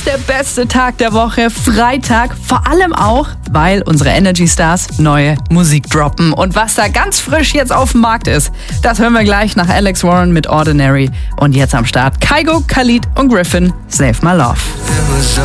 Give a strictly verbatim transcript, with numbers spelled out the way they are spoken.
ist der beste Tag der Woche, Freitag. Vor allem auch, weil unsere Energy Stars neue Musik droppen. Und was da ganz frisch jetzt auf dem Markt ist, das hören wir gleich nach Alex Warren mit Ordinary. Und jetzt am Start Kygo, Khalid und Griffin, Save My Love.